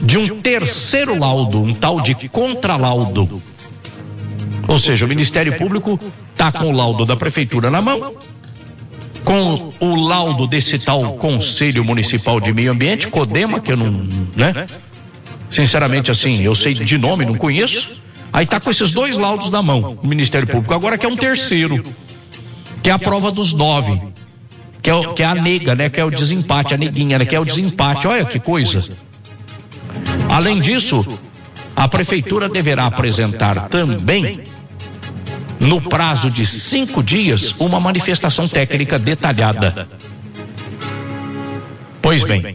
de um terceiro laudo, um tal de contralaudo. Ou seja, o Ministério Público está com o laudo da Prefeitura na mão, com o laudo desse tal Conselho Municipal de Meio Ambiente, CODEMA, que eu não, né? Sinceramente, assim, eu sei de nome, não conheço. Aí tá com esses dois laudos na mão, o Ministério Público. Agora quer um terceiro, que é a prova dos 9, que é a nega, né? Que é o desempate, a neguinha, né? Que é o desempate. Olha que coisa. Além disso, a Prefeitura deverá apresentar também, no prazo de 5 dias, uma manifestação técnica detalhada. Pois bem,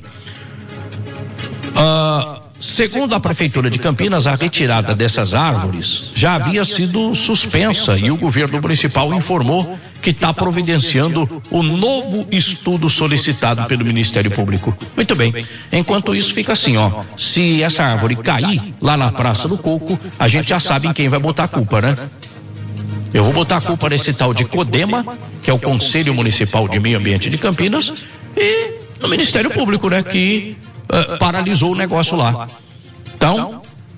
segundo a Prefeitura de Campinas, a retirada dessas árvores já havia sido suspensa e o governo municipal informou que está providenciando o novo estudo solicitado pelo Ministério Público. Muito bem, enquanto isso fica assim, ó, se essa árvore cair lá na Praça do Coco, a gente já sabe em quem vai botar a culpa, né? Eu vou botar a culpa nesse tal de CODEMA, que é o Conselho Municipal de Meio Ambiente de Campinas, e no Ministério Público, né, que paralisou o negócio lá. Então,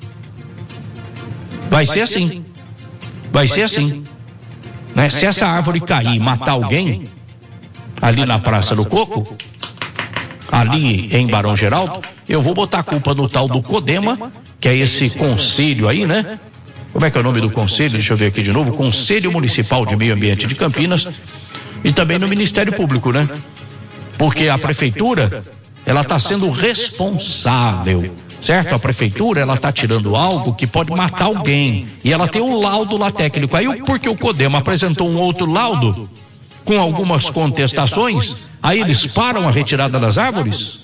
vai ser assim. Vai ser assim. Né? Se essa árvore cair e matar alguém, ali na Praça do Coco, ali em Barão Geraldo, eu vou botar a culpa no tal do CODEMA, que é esse conselho aí, né? Como é que é o nome do conselho? Deixa eu ver aqui de novo. Conselho Municipal de Meio Ambiente de Campinas. E também no Ministério Público, né? Porque a Prefeitura, ela está sendo responsável, certo? A Prefeitura, ela está tirando algo que pode matar alguém. E ela tem um laudo lá técnico. Aí, porque o CODEMA apresentou um outro laudo, com algumas contestações, aí eles param a retirada das árvores?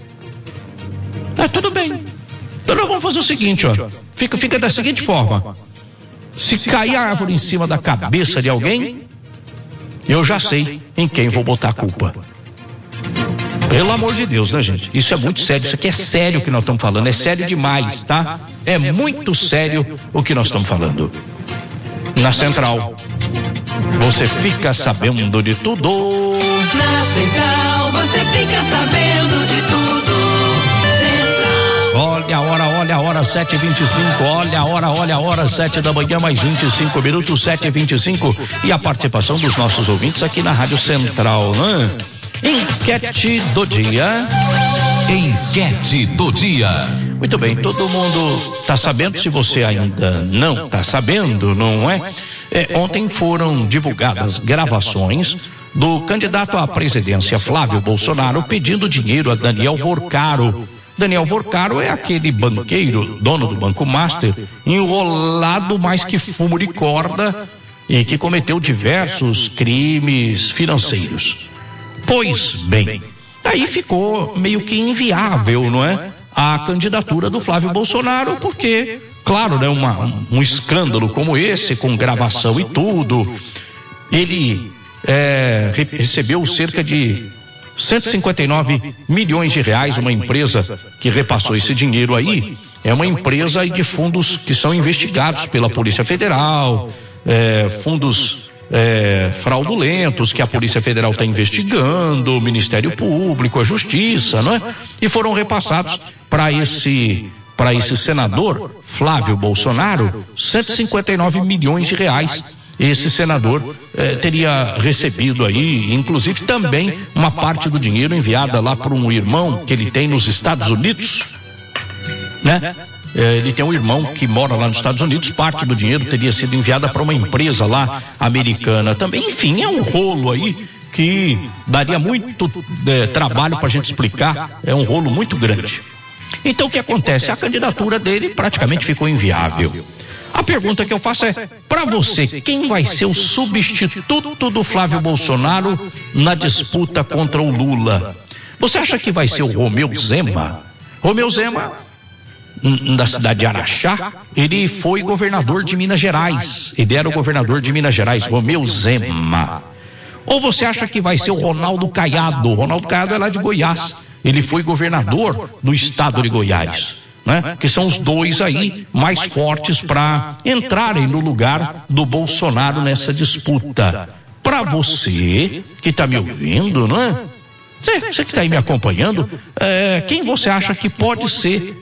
Tudo bem. Então nós vamos fazer o seguinte, ó. Fica da seguinte forma. Se cair a árvore em cima da cabeça de alguém, eu já sei em quem vou botar a culpa. Pelo amor de Deus, né, gente? Isso é muito sério. Isso aqui é sério o que nós estamos falando. É sério demais, tá? É muito sério o que nós estamos falando. Na Central, você fica sabendo de tudo. Na Central, você fica sabendo de tudo. Olha a hora, 7h25, olha a hora, 7 da manhã, mais 25 minutos, 7h25, e a participação dos nossos ouvintes aqui na Rádio Central, né? Enquete do dia. Enquete do dia. Muito bem, todo mundo está sabendo, se você ainda não está sabendo, não é? Ontem foram divulgadas gravações do candidato à presidência Flávio Bolsonaro pedindo dinheiro a Daniel Vorcaro. Daniel Vorcaro é aquele banqueiro, dono do Banco Master, enrolado mais que fumo de corda e que cometeu diversos crimes financeiros. Pois bem, aí ficou meio que inviável, não é? A candidatura do Flávio Bolsonaro, porque, claro, né, um escândalo como esse, com gravação e tudo, ele recebeu cerca de 159 milhões de reais, uma empresa que repassou esse dinheiro aí, é uma empresa aí de fundos que são investigados pela Polícia Federal, fundos fraudulentos que a Polícia Federal está investigando, o Ministério Público, a Justiça, não é? E foram repassados para esse senador, Flávio Bolsonaro, 159 milhões de reais. Esse senador teria recebido aí, inclusive também uma parte do dinheiro enviada lá por um irmão que ele tem nos Estados Unidos, né? Ele tem um irmão que mora lá nos Estados Unidos, parte do dinheiro teria sido enviada para uma empresa lá americana também. Enfim, é um rolo aí que daria muito trabalho para a gente explicar, é um rolo muito grande. Então o que acontece? A candidatura dele praticamente ficou inviável. A pergunta que eu faço é, para você, quem vai ser o substituto do Flávio Bolsonaro na disputa contra o Lula? Você acha que vai ser o Romeu Zema? Romeu Zema, da cidade de Araxá, ele foi governador de Minas Gerais. Ele era o governador de Minas Gerais, Romeu Zema. Ou você acha que vai ser o Ronaldo Caiado? O Ronaldo Caiado é lá de Goiás. Ele foi governador do estado de Goiás. Né? Que são os dois aí mais fortes para entrarem no lugar do Bolsonaro nessa disputa. Para você que está me ouvindo, não é? Você que está aí me acompanhando, quem você acha que pode ser